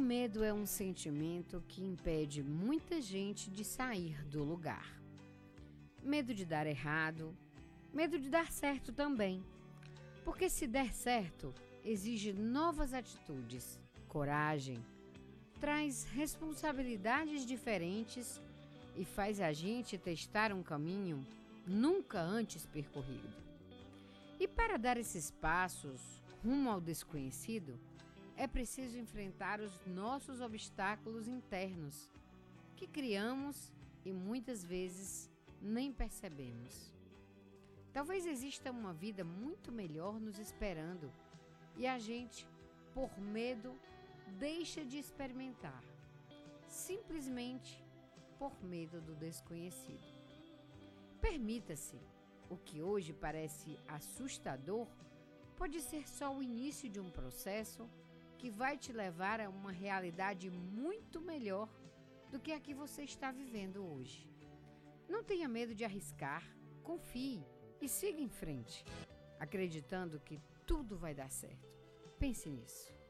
medo é um sentimento que impede muita gente de sair do lugar. Medo de dar errado, medo de dar certo também. Porque se der certo, exige novas atitudes, coragem, traz responsabilidades diferentes e faz a gente testar um caminho nunca antes percorrido. E para dar esses passos rumo ao desconhecido, é preciso enfrentar os nossos obstáculos internos, que criamos e muitas vezes nem percebemos. Talvez exista uma vida muito melhor nos esperando e a gente, por medo, deixa de experimentar, simplesmente por medo do desconhecido. Permita-se, o que hoje parece assustador pode ser só o início de um processo que vai te levar a uma realidade muito melhor do que a que você está vivendo hoje. Não tenha medo de arriscar, confie e siga em frente, acreditando que tudo vai dar certo. Pense nisso.